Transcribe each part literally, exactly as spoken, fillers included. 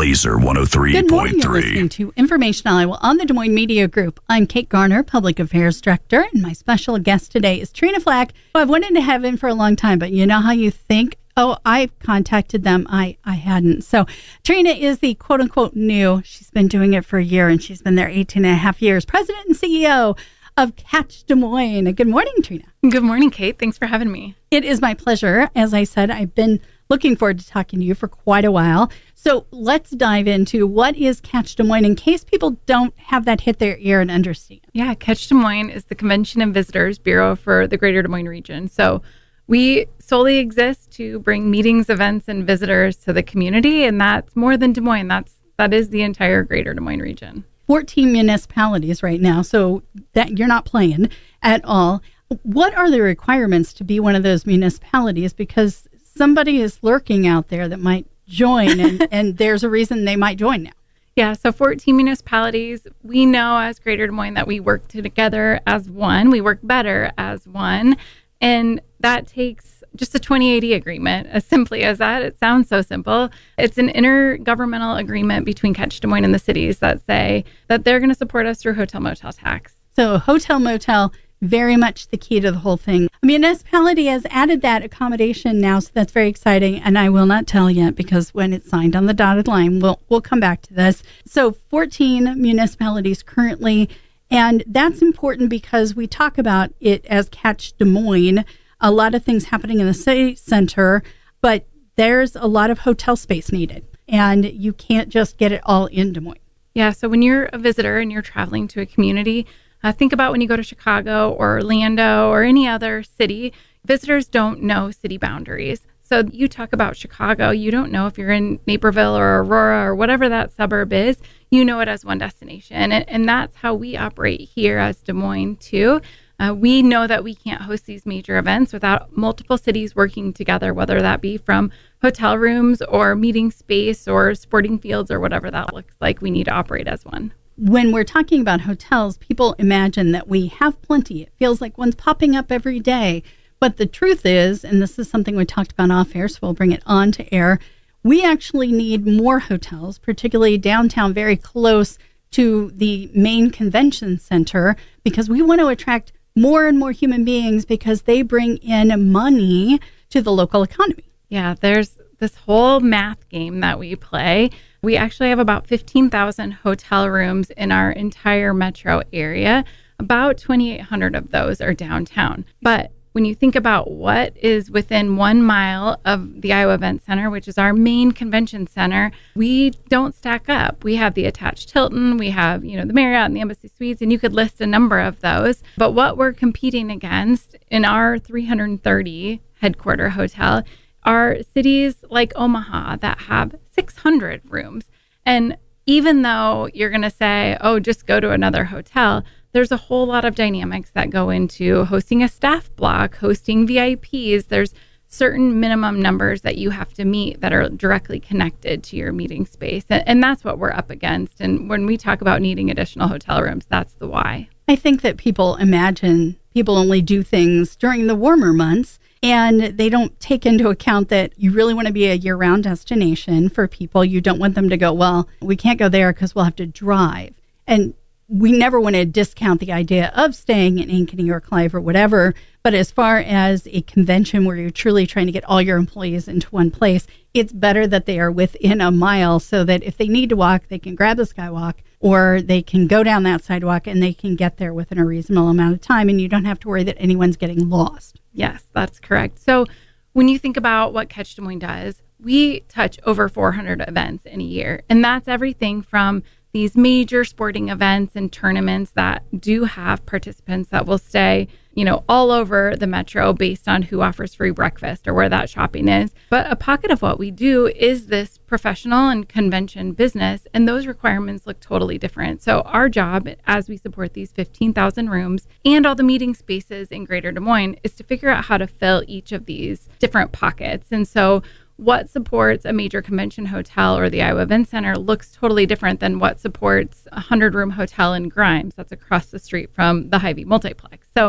Laser one oh three Good morning. point You're three. listening to Information Iowa on the Des Moines Media Group. I'm Kate Garner, Public Affairs Director, and my special guest today is Trina Flack, who I've wanted to have in for a long time, but you know how you think, oh, I've contacted them. I, I hadn't. So Trina is the quote-unquote new. She's been doing it for a year, and she's been there eighteen and a half years. President and C E O of Catch Des Moines. Good morning, Trina. Good morning, Kate. Thanks for having me. It is my pleasure. As I said, I've been looking forward to talking to you for quite a while. So let's dive into what is Catch Des Moines in case people don't have that hit their ear and understand. Yeah, Catch Des Moines is the Convention and Visitors Bureau for the Greater Des Moines region. So we solely exist to bring meetings, events, and visitors to the community, and that's more than Des Moines. That's that is the entire Greater Des Moines region. fourteen municipalities right now, so that you're not playing at all. What are the requirements to be one of those municipalities? Because somebody is lurking out there that might join, and, and there's a reason they might join now. Yeah, so fourteen municipalities. We know as Greater Des Moines that we work together as one. We work better as one. And that takes just a twenty eighty agreement, as simply as that. It sounds so simple. It's an intergovernmental agreement between Catch Des Moines and the cities that say that they're going to support us through hotel motel tax. So hotel motel, very much the key to the whole thing. A municipality has added that accommodation now, so that's very exciting. And I will not tell yet because when it's signed on the dotted line, we'll we'll come back to this. So fourteen municipalities currently, and that's important because we talk about it as Catch Des Moines. A lot of things happening in the city center, but there's a lot of hotel space needed, and you can't just get it all in Des Moines. Yeah, so when you're a visitor and you're traveling to a community, Uh, think about when you go to Chicago or Orlando or any other city, visitors don't know city boundaries. So you talk about Chicago, you don't know if you're in Naperville or Aurora or whatever that suburb is, you know it as one destination. And, and that's how we operate here as Des Moines too. Uh, we know that we can't host these major events without multiple cities working together, whether that be from hotel rooms or meeting space or sporting fields or whatever that looks like. We need to operate as one. When we're talking about hotels, people imagine that we have plenty. It feels like one's popping up every day. But the truth is, and this is something we talked about off air, so we'll bring it on to air, we actually need more hotels, particularly downtown, very close to the main convention center, because we want to attract more and more human beings because they bring in money to the local economy. Yeah, there's this whole math game that we play. We actually have about fifteen thousand hotel rooms in our entire metro area. About twenty-eight hundred of those are downtown. But when you think about what is within one mile of the Iowa Event Center, which is our main convention center, we don't stack up. We have the attached Hilton, we have, you know, the Marriott and the Embassy Suites, and you could list a number of those. But what we're competing against in our three hundred thirty headquarter hotel are cities like Omaha that have six hundred rooms. And even though you're going to say, oh, just go to another hotel, there's a whole lot of dynamics that go into hosting a staff block, hosting V I Ps. There's certain minimum numbers that you have to meet that are directly connected to your meeting space. And, and that's what we're up against. And when we talk about needing additional hotel rooms, that's the why. I think that people imagine people only do things during the warmer months, and they don't take into account that you really want to be a year-round destination for people. You don't want them to go, well, we can't go there because we'll have to drive. And we never want to discount the idea of staying in Ankeny or Clive or whatever. But as far as a convention where you're truly trying to get all your employees into one place, it's better that they are within a mile so that if they need to walk, they can grab the skywalk or they can go down that sidewalk and they can get there within a reasonable amount of time. And you don't have to worry that anyone's getting lost. Yes, that's correct. So when you think about what Catch Des Moines does, we touch over four hundred events in a year. And that's everything from these major sporting events and tournaments that do have participants that will stay, you know, all over the metro based on who offers free breakfast or where that shopping is. But a pocket of what we do is this professional and convention business, and those requirements look totally different. So our job as we support these fifteen thousand rooms and all the meeting spaces in Greater Des Moines is to figure out how to fill each of these different pockets. And so what supports a major convention hotel or the Iowa Event Center looks totally different than what supports a hundred-room hotel in Grimes that's across the street from the Hy-Vee Multiplex. So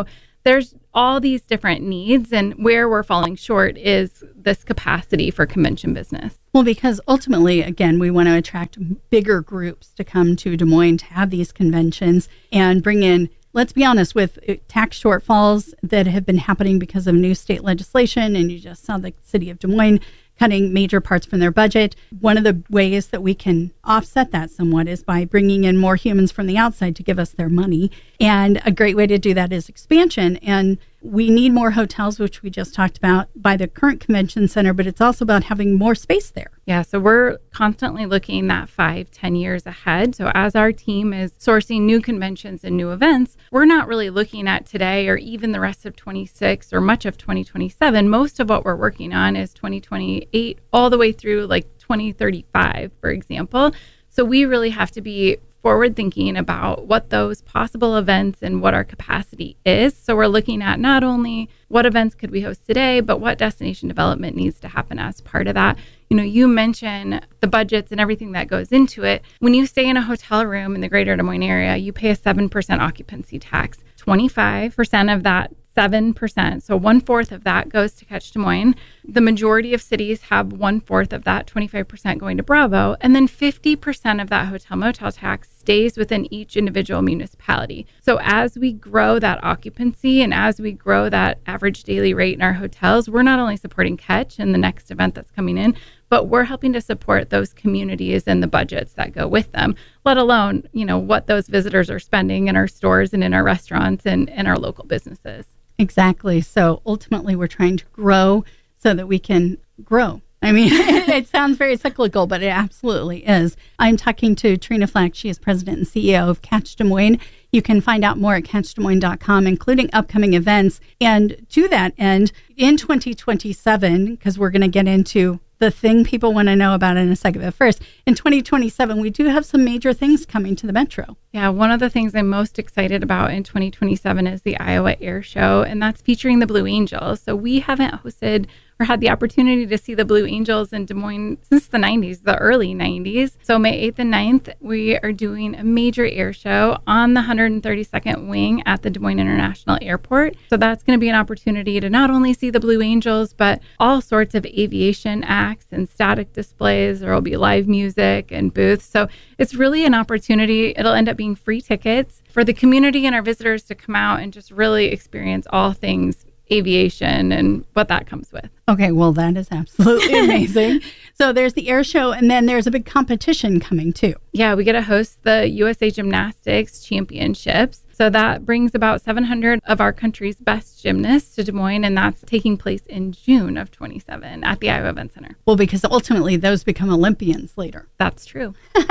there's all these different needs, and where we're falling short is this capacity for convention business. Well, because ultimately, again, we want to attract bigger groups to come to Des Moines to have these conventions and bring in, let's be honest, with tax shortfalls that have been happening because of new state legislation, and you just saw the city of Des Moines cutting major parts from their budget. One of the ways that we can offset that somewhat is by bringing in more humans from the outside to give us their money. And a great way to do that is expansion. And we need more hotels, which we just talked about, by the current convention center, but it's also about having more space there. Yeah, so we're constantly looking at five, ten years ahead. So as our team is sourcing new conventions and new events, we're not really looking at today or even the rest of twenty-six or much of twenty twenty-seven. Most of what we're working on is twenty twenty-eight all the way through like twenty thirty-five, for example. So we really have to be forward thinking about what those possible events and what our capacity is. So we're looking at not only what events could we host today, but what destination development needs to happen as part of that. You know, you mentioned the budgets and everything that goes into it. When you stay in a hotel room in the greater Des Moines area, you pay a seven percent occupancy tax. twenty-five percent of that seven percent, so one fourth of that goes to Catch Des Moines. The majority of cities have one fourth of that, twenty-five percent going to Bravo, and then fifty percent of that hotel motel tax stays within each individual municipality. So as we grow that occupancy and as we grow that average daily rate in our hotels, we're not only supporting Catch and the next event that's coming in, but we're helping to support those communities and the budgets that go with them, let alone, you know, what those visitors are spending in our stores and in our restaurants and in our local businesses. Exactly. So ultimately, we're trying to grow so that we can grow. I mean, it sounds very cyclical, but it absolutely is. I'm talking to Trina Flack. She is president and C E O of Catch Des Moines. You can find out more at catch des moines dot com, including upcoming events. And to that end, in twenty twenty-seven, because we're going to get into the thing people want to know about in a second. But first, in twenty twenty-seven, we do have some major things coming to the Metro. Yeah, one of the things I'm most excited about in twenty twenty-seven is the Iowa Air Show, and that's featuring the Blue Angels. So we haven't hosted or had the opportunity to see the Blue Angels in Des Moines since the nineties, the early nineties. So May eighth and ninth, we are doing a major air show on the one hundred thirty-second wing at the Des Moines International Airport. So that's going to be an opportunity to not only see the Blue Angels, but all sorts of aviation acts and static displays. There will be live music and booths. So it's really an opportunity. It'll end up being free tickets for the community and our visitors to come out and just really experience all things aviation and what that comes with. Okay, well, that is absolutely amazing. So there's the air show, and then there's a big competition coming too. Yeah, we get to host the U S A Gymnastics Championships. So that brings about seven hundred of our country's best gymnasts to Des Moines, and that's taking place in June of twenty-seven at the Iowa Event Center. Well, because ultimately those become Olympians later. That's true.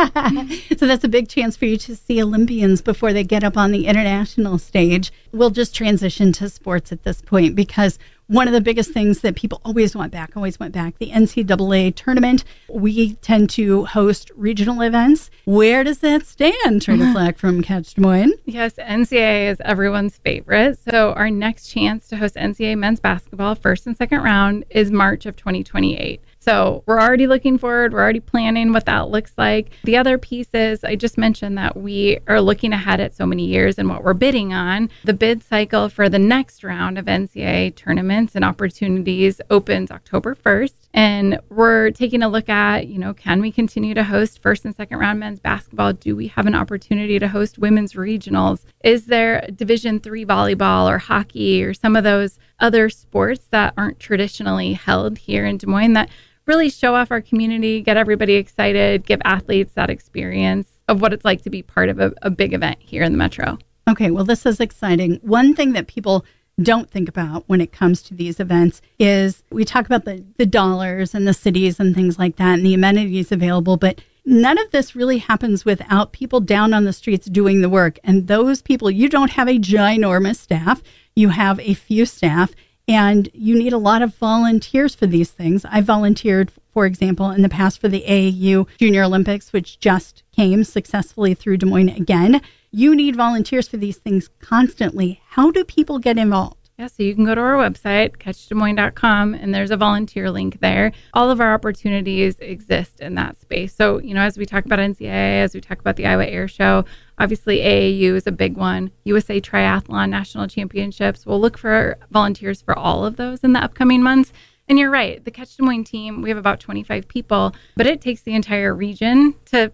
So that's a big chance for you to see Olympians before they get up on the international stage. We'll just transition to sports at this point, because one of the biggest things that people always want back, always want back, the N C double A tournament. We tend to host regional events. Where does that stand, Trina Flack from Catch Des Moines? Yes, N C double A is everyone's favorite. So our next chance to host N C double A men's basketball first and second round is March of twenty twenty-eight. So we're already looking forward. We're already planning what that looks like. The other piece is, I just mentioned that we are looking ahead at so many years and what we're bidding on. The bid cycle for the next round of N C double A tournaments and opportunities opens October first. And we're taking a look at, you know, can we continue to host first and second round men's basketball? Do we have an opportunity to host women's regionals? Is there Division three volleyball or hockey or some of those other sports that aren't traditionally held here in Des Moines that really show off our community, get everybody excited, give athletes that experience of what it's like to be part of a, a big event here in the Metro? Okay, well, this is exciting. One thing that people don't think about when it comes to these events is we talk about the, the dollars and the cities and things like that and the amenities available, but none of this really happens without people down on the streets doing the work. And those people, you don't have a ginormous staff. You have a few staff, and you need a lot of volunteers for these things. I volunteered, for example, in the past for the A A U Junior Olympics, which just came successfully through Des Moines again. You need volunteers for these things constantly. How do people get involved? Yeah, so you can go to our website, catch des moines dot com, and there's a volunteer link there. All of our opportunities exist in that space. So, you know, as we talk about N C double A, as we talk about the Iowa Air Show, obviously A A U is a big one. U S A Triathlon National Championships. We'll look for volunteers for all of those in the upcoming months. And you're right, the Catch Des Moines team, we have about twenty-five people, but it takes the entire region to